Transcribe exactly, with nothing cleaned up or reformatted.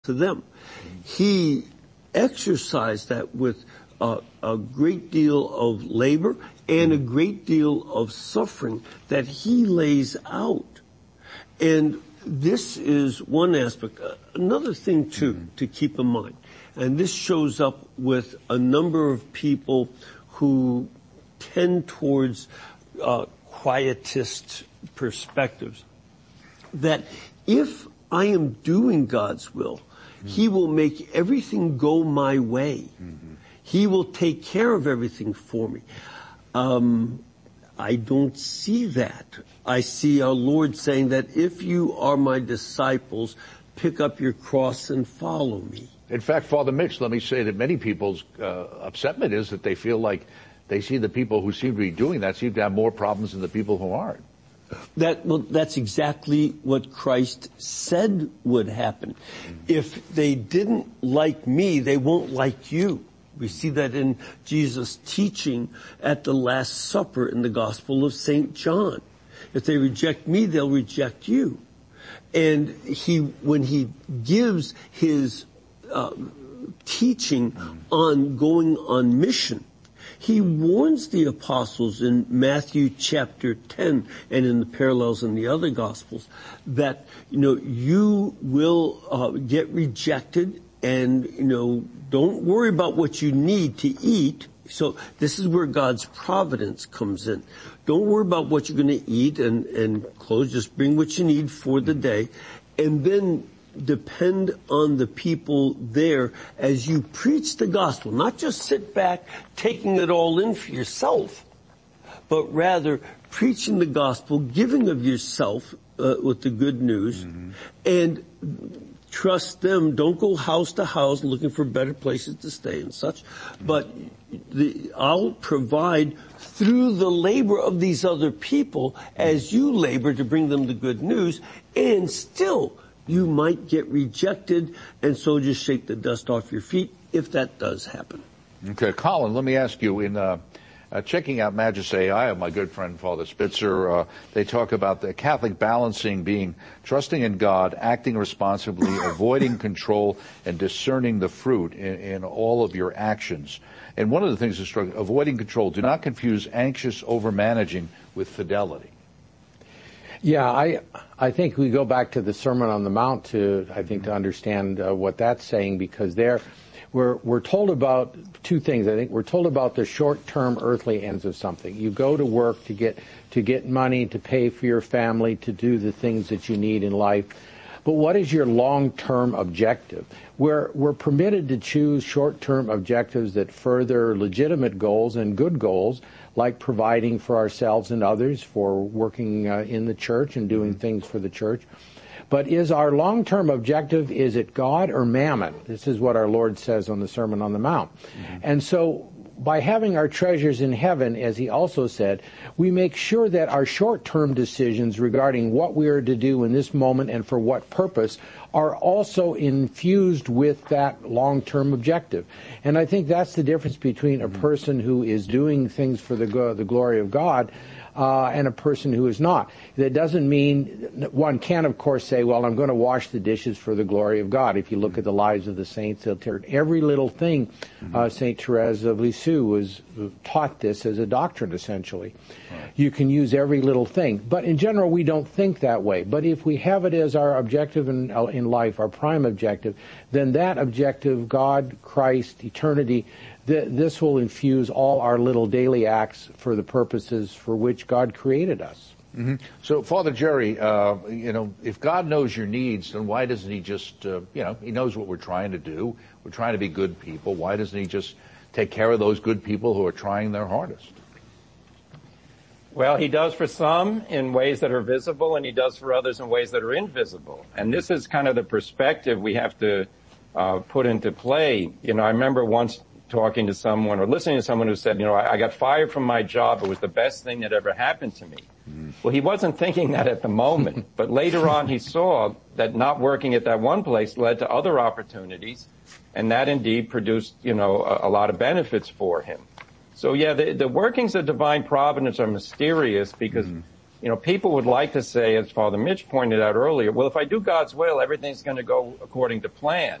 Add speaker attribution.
Speaker 1: to them. He exercised that with uh, a great deal of labor and a great deal of suffering that he lays out. And this is one aspect. Another thing, too, mm-hmm. to keep in mind, and this shows up with a number of people who tend towards uh, quietist perspectives, that if I am doing God's will, mm-hmm. He will make everything go my way. Mm-hmm. He will take care of everything for me. Um, I don't see that. I see our Lord saying that if you are my disciples, pick up your cross and follow me.
Speaker 2: In fact, Father Mitch, let me say that many people's uh, upsetment is that they feel like they see the people who seem to be doing that seem to have more problems than the people who aren't.
Speaker 1: That, well, that's exactly what Christ said would happen. Mm-hmm. If they didn't like me, they won't like you. We see that in Jesus' teaching at the Last Supper in the Gospel of Saint John. If they reject me, they'll reject you. And he, when he gives his uh, teaching on going on mission, he warns the apostles in Matthew chapter ten and in the parallels in the other Gospels that, you know, you will uh, get rejected, and, you know, don't worry about what you need to eat. So this is where God's providence comes in. Don't worry about what you're going to eat and, and clothes. Just bring what you need for the day. And then depend on the people there as you preach the gospel. Not just sit back taking it all in for yourself, but rather preaching the gospel, giving of yourself uh, with the good news, mm-hmm. and trust them. Don't go house to house looking for better places to stay and such. But the, I'll provide through the labor of these other people as you labor to bring them the good news, and still you might get rejected, and so just shake the dust off your feet if that does happen.
Speaker 2: Okay, Colin, let me ask you, in uh, uh, checking out Magis A I of my good friend Father Spitzer, uh, they talk about the Catholic balancing being trusting in God, acting responsibly, avoiding control, and discerning the fruit in, in all of your actions. And one of the things is avoiding control. Do not confuse anxious over-managing with fidelity.
Speaker 3: Yeah, I I think we go back to the Sermon on the Mount to, I think, to understand uh, what that's saying, because there we're we're told about two things. I think we're told about the short-term earthly ends of something. You go to work to get to get money, to pay for your family, to do the things that you need in life. But what is your long-term objective? We're we're permitted to choose short-term objectives that further legitimate goals and good goals, like providing for ourselves and others, for working uh, in the church and doing things for the church. But is our long-term objective, is it God or mammon? This is what our Lord says on the Sermon on the Mount. Mm-hmm. And so by having our treasures in heaven, as he also said, we make sure that our short-term decisions regarding what we are to do in this moment and for what purpose are also infused with that long-term objective. And I think that's the difference between a person who is doing things for the, go- the glory of God uh, and a person who is not. That doesn't mean, one can of course say, well, I'm going to wash the dishes for the glory of God. If you look at the lives of the saints, they'll turn every little thing. Uh, Saint Therese of Lisieux was taught this as a doctrine, essentially. Right. You can use every little thing. But in general, we don't think that way. But if we have it as our objective in, in life, our prime objective, then that objective, God, Christ, eternity, th- this will infuse all our little daily acts for the purposes for which God created us.
Speaker 2: Mm-hmm. So, Father Jerry, uh, you know, if God knows your needs, then why doesn't he just, uh, you know, he knows what we're trying to do. We're trying to be good people. Why doesn't he just take care of those good people who are trying their hardest?
Speaker 4: Well, he does for some in ways that are visible, and he does for others in ways that are invisible. And this is kind of the perspective we have to uh, put into play. You know, I remember once talking to someone or listening to someone who said, you know, I, I got fired from my job. It was the best thing that ever happened to me. Mm. Well, he wasn't thinking that at the moment, but later on he saw that not working at that one place led to other opportunities, and that indeed produced, you know, a, a lot of benefits for him. So yeah, the, the workings of divine providence are mysterious because mm-hmm. You know, people would like to say, as Father Mitch pointed out earlier, well, if I do God's will, everything's going to go according to plan.